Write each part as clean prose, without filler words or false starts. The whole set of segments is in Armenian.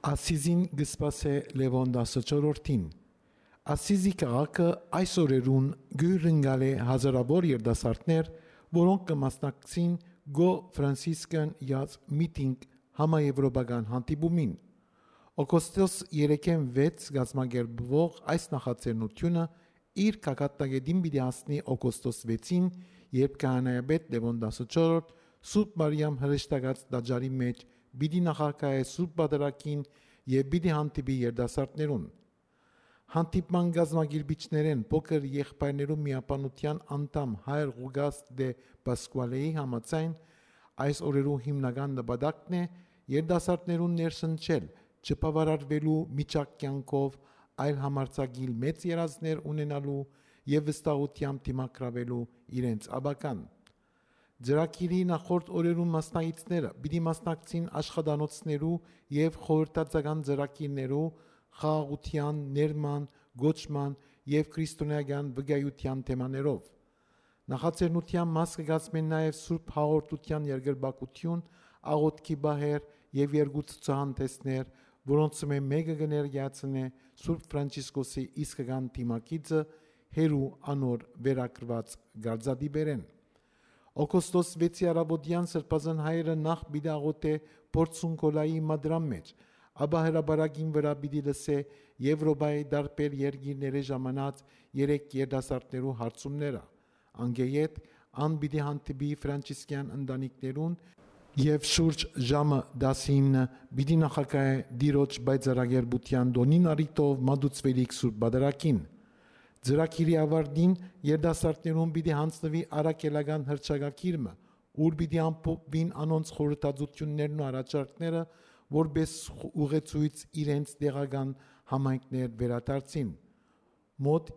Ասիզին գսպասե Լևոն 14-ին։ Ասիզի քաղաքը այս օրերուն գյուրընկալ է հազարավոր երդասարտներ, որոնք կմասնակցին Go Franciscan Youth Meeting համաեվրոպական հանդիպումին։ Օգոստոս 3-ին 6 գազմագերբվող այս նախաձեռնությունը իր կակատագետին պիտի հասնի օգոստոս 6-ին, երբ քահանայապետ Լևոն 14 Սուրբ Մարիամ հրեշտակած տաճարի մեջ պիտի նախագահե Սուրբ Պատարագին եւ պիտի հանդիպի երդասարտներուն։ Հանդիպման գազմագիրբիչներեն փոքր եղբայրներու միապանության անդամ Հայր Ղուգաս դե Պասկուալեի համաձայն այս օրերու հիմնական նպատակն է երդասարտներուն ներշնչել չբավարարվելու միջակյանքով այլ համարձակիլ մեծ երազներ ունենալու եւ վստահությամբ դիմակրավելու իրենց աբական։ Ծրագիրի նախորդ օրերուն մասնակիցները պիտի մասնակցին աշխատանոցներու եւ խորհրդածական ծրագիրներու խաղաղության, ներման, գոչման եւ քրիստոնեական վկայության թեմաներով։ Նախաձեռնության մաս կգազմեն նաեւ Սուրբ Հաղորդության երկրպագություն, աղոթքի բահեր եւ երկու ցուցահանդեսներ, որոնցում մեկը կներկայացնե Սուրբ Ֆրանցիսկոսի իսկական թիմակիցը հերու անոր վերակրված գարձադիբերեն։ Օգոստոս 6-ի առավոտյան Սրբազան հայերը նախ պիտի աղոթե Պորտսունկոլայի մադրամ մեջ, ապա հրապարակին վրա պիտի լսե Եվրոպայի դարբեր երկիրների ժամանած 3 երդասարտներու հարցումները։ Անգեյետ ան պիտի հանդիպի ֆրանցիսկյան ընտանիքներուն եւ շուրջ ժամը 10-ին պիտի նախագահե դիրոջ բայցարագերբության դոնին արիտով մատուցվելիք Սուրբ Պատարագին։ Ծրագիրի ավարտին երդասարտներուն պիտի հանձնվի արաքելական հռչակագիրը, ուր պիտի ամփոփվին անոնց խորհրդածություններն ու առաջարկները, որպես ուղեցույց իրենց տեղական համայնքներ վերադարձին։ Մոտ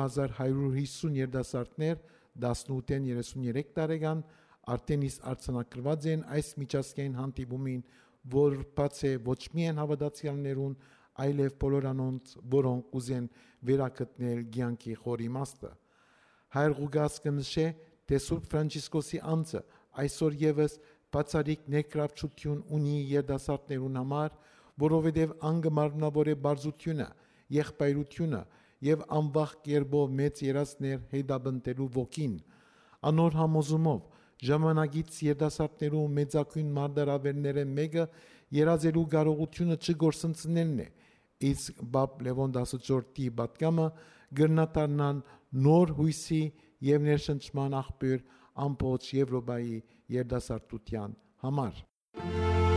2150 երդասարտներ 18-ին 33 տարեկան արդեն իսկ արձանագրված են այս միջազգային հանդիպումին, որ բացե ոչ միայն հավատացյալներուն, այլև բոլոր անոնց, որոնք ուզեն վերագտնել կյանքի խոր իմաստը։ Հայր Ղուգաս կնշե, թե Սուրբ Ֆրանցիսկոսի անձը այսօր եւս բացառիկ ներկրավչություն ունի երդասարտներուն համար, որովհետև անգմարմնավոր է բարձությունը, եղբայրությունը եւ անվախ կերպով մեծ երազներ հետապնդելու ոգին։ Անոր համոզումով ժամանակից երդասարտներու մեծակույն մարտահրավերները մեկը երազելու կարողությունը չգործընծնելն է, իսկ Պապ Լևոն 14-ի պատգամը գրնատարնան նոր հույսի եւ ներշնչման աղբյուր ամբողջ Եվրոպայի երդասարտության համար։